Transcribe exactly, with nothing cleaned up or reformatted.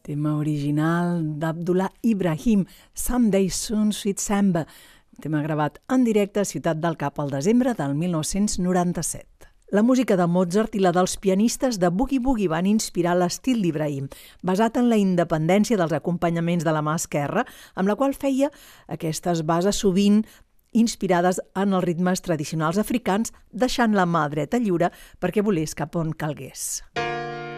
tema original d'Abdullah Ibrahim, Someday Soon, Sweet Samba, un tema gravat en directe a Ciutat del Cap al desembre del mil nou-cents noranta-set. La música de Mozart i la dels pianistes de Boogie Boogie van inspirar l'estil d'Ibrahim, basat en la independència dels acompanyaments de la mà esquerra, amb la qual feia aquestes bases sovint inspirades en els ritmes tradicionals africans, deixant la mà dreta lliure perquè volés cap on calgués.